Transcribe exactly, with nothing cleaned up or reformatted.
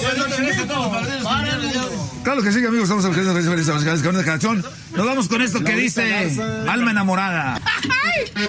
Claro que sí, amigos, estamos en la canción. Nos vamos con esto que dice Alma Enamorada.